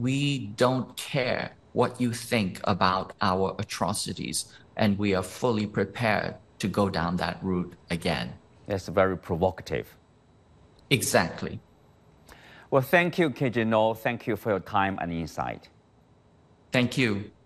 we don't care what you think about our atrocities, and we are fully prepared to go down that route again. That's very provocative. Exactly. Well, thank you, KJ No. Thank you for your time and insight. Thank you.